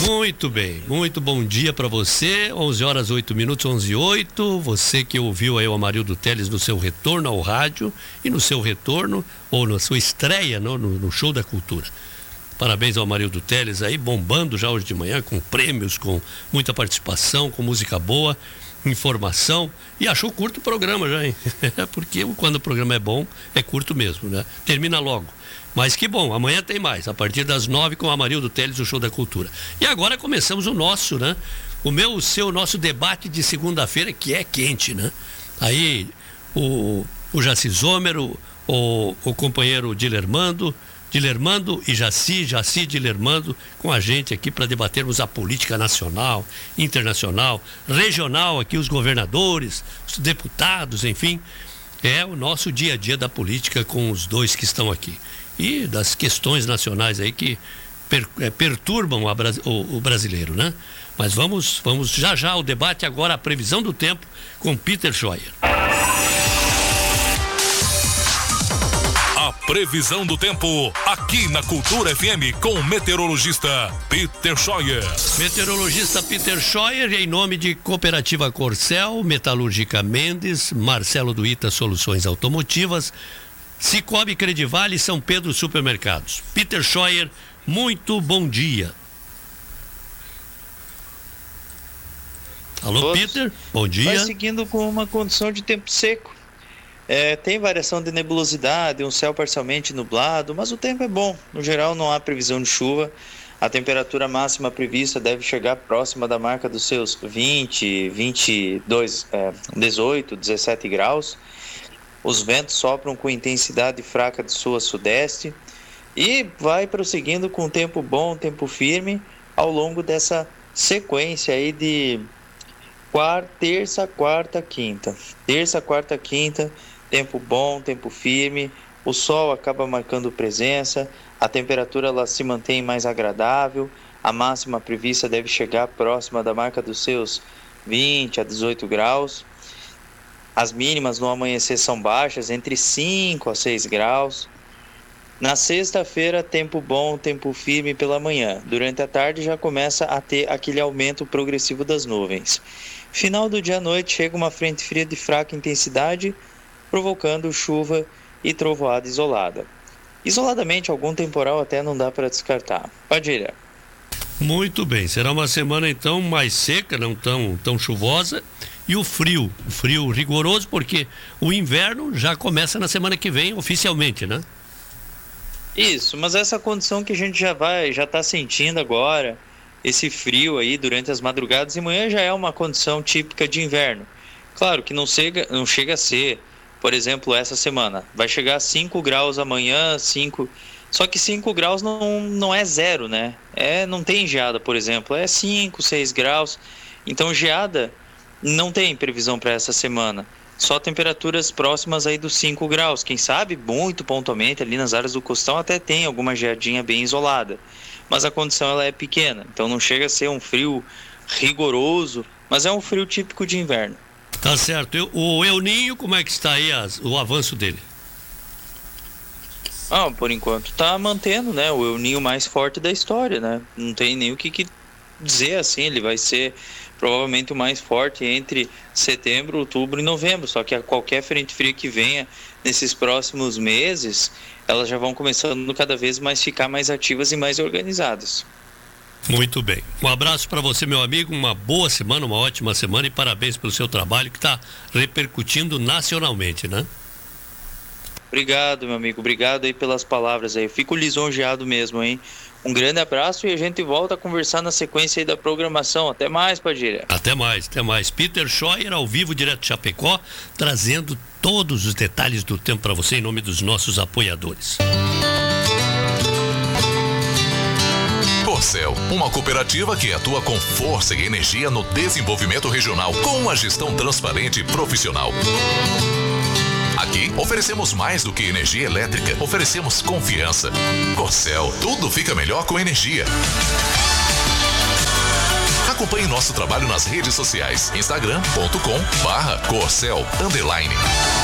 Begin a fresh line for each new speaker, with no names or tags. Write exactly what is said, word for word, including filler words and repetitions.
Muito bem, muito bom dia para você, onze horas oito minutos, onze e oito, você que ouviu aí o Amarildo Teles no seu retorno ao rádio e no seu retorno, ou na sua estreia no, no, no Show da Cultura. Parabéns ao Amarildo Teles aí, bombando já hoje de manhã, com prêmios, com muita participação, com música boa, informação, e achou curto o programa já, hein? Porque quando o programa é bom, é curto mesmo, né? Termina logo. Mas que bom, amanhã tem mais, a partir das nove com o Amarildo Teles, o Show da Cultura. E agora começamos o nosso, né? O meu, o seu, nosso debate de segunda-feira, que é quente, né? Aí o, o Jaci Zomer, o, o, o companheiro Dilermando, Dilermando e Jaci, Jaci e Dilermando com a gente aqui para debatermos a política nacional, internacional, regional, aqui os governadores, os deputados, enfim. É o nosso dia a dia da política com os dois que estão aqui. E das questões nacionais aí que per, é, perturbam a, o, o brasileiro, né? Mas vamos, vamos já já ao debate agora, a previsão do tempo com Peter Scheuer.
A previsão do tempo aqui na Cultura F M com o meteorologista Peter Scheuer.
Meteorologista Peter Scheuer, em nome de Cooperativa Corcel, Metalúrgica Mendes, Marcelo do Ita Soluções Automotivas, Cicobi Credivale e São Pedro Supermercados. Peter Scheuer, muito bom dia. Alô,
Todos.
Peter, bom dia.
Vai seguindo com uma condição de tempo seco. É, tem variação de nebulosidade, um céu parcialmente nublado, mas o tempo é bom. No geral, não há previsão de chuva. A temperatura máxima prevista deve chegar próxima da marca dos seus vinte, vinte e dois, é, dezoito, dezessete graus. Os ventos sopram com intensidade fraca de sul a sudeste e vai prosseguindo com tempo bom, tempo firme ao longo dessa sequência aí de quarta, terça, quarta, quinta. Terça, quarta, quinta, tempo bom, tempo firme, o sol acaba marcando presença, a temperatura ela se mantém mais agradável, a máxima prevista deve chegar próxima da marca dos seus vinte a dezoito graus. As mínimas no amanhecer são baixas, entre cinco a seis graus. Na sexta-feira, tempo bom, tempo firme pela manhã. Durante a tarde já começa a ter aquele aumento progressivo das nuvens. Final do dia à noite chega uma frente fria de fraca intensidade, provocando chuva e trovoada isolada. Isoladamente, algum temporal até não dá para descartar. Pode ir.
Muito bem, será uma semana então mais seca, não tão, tão chuvosa. E o frio, o frio rigoroso, porque o inverno já começa na semana que vem, oficialmente, né?
Isso, mas essa condição que a gente já vai, já está sentindo agora, esse frio aí durante as madrugadas e manhã já é uma condição típica de inverno. Claro que não chega, não chega a ser, por exemplo, essa semana, vai chegar a cinco graus amanhã, cinco... Só que cinco graus não, não é zero, né? É, não tem geada, por exemplo, é cinco, seis graus. Então geada não tem previsão para essa semana. Só temperaturas próximas aí dos cinco graus. Quem sabe, muito pontualmente, ali nas áreas do costão até tem alguma geadinha bem isolada. Mas a condição ela é pequena. Então não chega a ser um frio rigoroso, mas é um frio típico de inverno.
Tá certo. O El Ninho, como é que está aí as, o avanço dele?
Ah, por enquanto tá mantendo, né? O El Ninho mais forte da história, né? Não tem nem o que, que dizer assim. Ele vai ser provavelmente o mais forte entre setembro, outubro e novembro, só que a qualquer frente fria que venha nesses próximos meses, elas já vão começando cada vez mais ficar mais ativas e mais organizadas.
Muito bem, um abraço para você, meu amigo, uma boa semana, uma ótima semana e parabéns pelo seu trabalho que está repercutindo nacionalmente, né?
Obrigado, meu amigo, obrigado aí pelas palavras aí, eu fico lisonjeado mesmo, hein? Um grande abraço e a gente volta a conversar na sequência aí da programação. Até mais, Padilha.
Até mais, até mais. Peter Scheuer, ao vivo, direto de Chapecó, trazendo todos os detalhes do tempo para você em nome dos nossos apoiadores.
Corcel, uma cooperativa que atua com força e energia no desenvolvimento regional, com uma gestão transparente e profissional. Aqui oferecemos mais do que energia elétrica, oferecemos confiança. Corcel, tudo fica melhor com energia. Acompanhe nosso trabalho nas redes sociais, instagram ponto com barra Corcel underline.